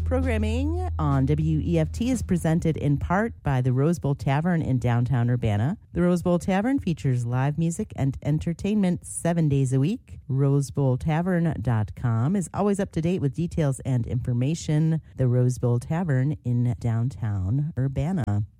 Programming on WEFT is presented in part by the Rose Bowl Tavern in downtown Urbana. The Rose Bowl Tavern features live music and entertainment 7 days a week. RoseBowlTavern.com is always up to date with details and information. The Rose Bowl Tavern in downtown Urbana.